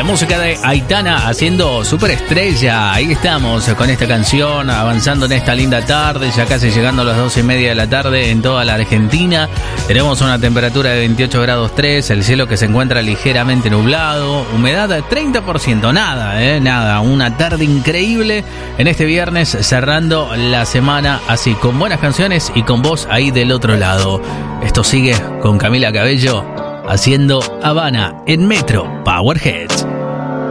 música de Aitana haciendo Superestrella. Ahí estamos con esta canción, avanzando en esta linda tarde, ya casi llegando a las 12:30 de la tarde en toda la Argentina. Tenemos una temperatura de 28 grados 3, el cielo que se encuentra ligeramente nublado, humedad de 30%, nada, una tarde increíble en este viernes, cerrando la semana así, con buenas canciones y con vos ahí del otro lado. Esto sigue con Camila Cabello haciendo Habana en Metro Power Hits.